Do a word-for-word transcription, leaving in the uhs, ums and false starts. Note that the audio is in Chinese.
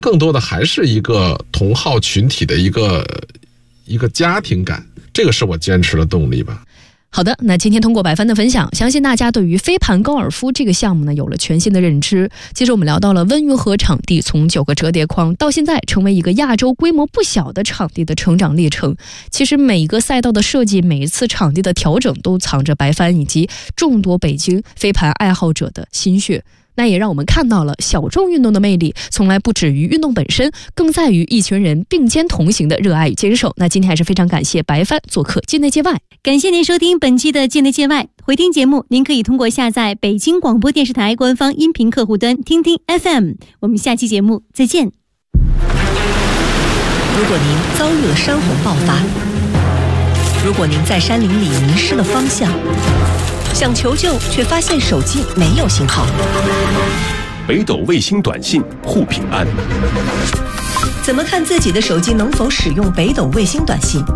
更多的还是一个同好群体的一个一个家庭感，这个是我坚持的动力吧。 好的，那今天通过白帆的分享，相信大家对于飞盘高尔夫这个项目呢有了全新的认知。其实我们聊到了温榆河场地从九个折叠框到现在成为一个亚洲规模不小的场地的成长历程。其实每一个赛道的设计，每一次场地的调整，都藏着白帆以及众多北京飞盘爱好者的心血。那也让我们看到了小众运动的魅力，从来不止于运动本身，更在于一群人并肩同行的热爱与坚守。那今天还是非常感谢白帆做客境内界外， 感谢您收听本期的境内界外。回听节目，您可以通过下载北京广播电视台官方音频客户端听听 F M。 我们下期节目再见。 如果您遭遇了山洪爆发，如果您在山林里迷失了方向，想求救却发现手机没有信号， 北斗卫星短信护平安。 怎么看自己的手机能否使用北斗卫星短信？